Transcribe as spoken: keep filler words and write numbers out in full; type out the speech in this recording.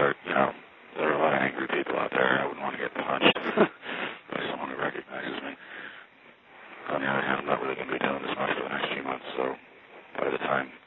start, you know, there are a lot of angry people out there. I wouldn't want to get punched by someone who recognizes me. On the other hand, I'm not really going to be doing this much for the next few months, so by the time